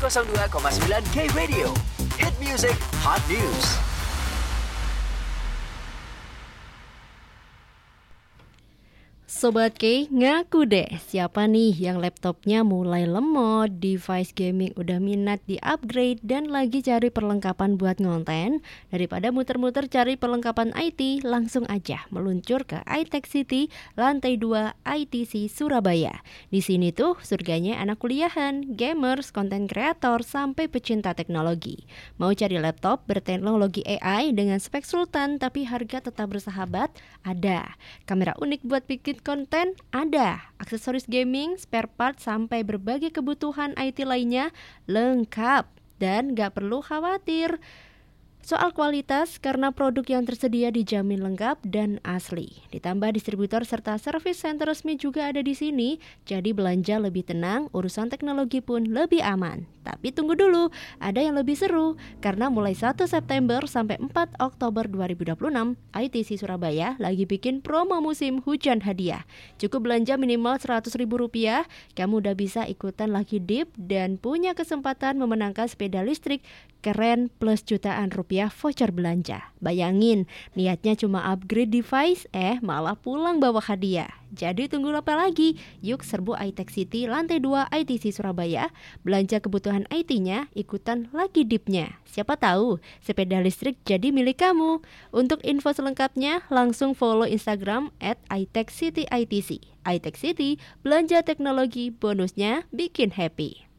102,9 K Radio. Hit music, hot news. Sobat K, ngaku deh siapa nih yang laptopnya mulai lemot, device gaming udah minat di-upgrade dan lagi cari perlengkapan buat ngonten. Daripada muter-muter cari perlengkapan IT, langsung aja meluncur ke iTech City, lantai 2 ITC Surabaya. Di sini tuh surganya anak kuliahan, gamers, konten kreator, sampai pecinta teknologi. Mau cari laptop berteknologi AI dengan spek sultan tapi harga tetap bersahabat? Ada. Kamera unik buat bikin konten ada, aksesoris gaming, spare part sampai berbagai kebutuhan IT lainnya lengkap dan gak perlu khawatir soal kualitas karena produk yang tersedia dijamin lengkap dan asli. Ditambah distributor serta service center resmi juga ada di sini, jadi belanja lebih tenang, urusan teknologi pun lebih aman. Tapi tunggu dulu, ada yang lebih seru karena mulai 1 September sampai 4 Oktober 2026, ITC Surabaya lagi bikin promo musim hujan hadiah. Cukup belanja minimal Rp100.000, kamu udah bisa ikutan Lucky Dip dan punya kesempatan memenangkan sepeda listrik keren plus jutaan rupiah voucher belanja. Bayangin, niatnya cuma upgrade device, malah pulang bawa hadiah. Jadi tunggu apa lagi? Yuk serbu iTech City lantai 2 ITC Surabaya, belanja kebutuhan IT-nya, ikutan Lucky Dip-nya. Siapa tahu sepeda listrik jadi milik kamu. Untuk info selengkapnya langsung follow Instagram @iTechCityITC. iTech City, belanja teknologi, bonusnya bikin happy.